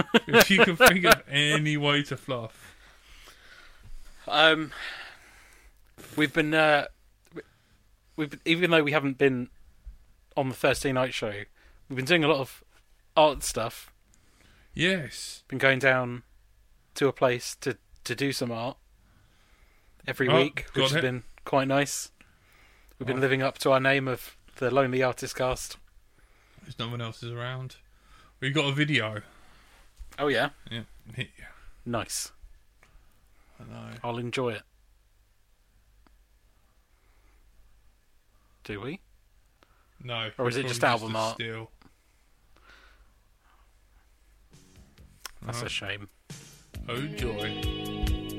If you can think of any way to fluff. We've been even though we haven't been on the Thursday night show, we've been doing a lot of art stuff. Yes. Been going down to a place to do some art every week, which has been quite nice. We've been living up to our name of the Lonely Artist Cast. There's no one else is around. We got a video. Oh yeah? Yeah. Nice. I know. I'll enjoy it. Do we? No. Or is it just album art? Still. That's a shame. Oh joy.